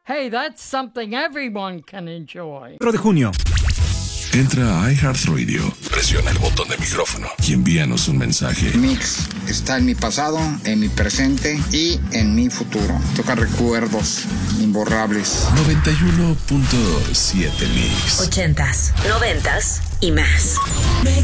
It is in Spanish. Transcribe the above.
Hey, that's something everyone can enjoy. 4 de junio. Entra a iHeartRadio, presiona el botón de micrófono y envíanos un mensaje. Mix está en mi pasado, en mi presente y en mi futuro. Toca recuerdos imborrables. 91.7 Mix. 80s, 90s y más.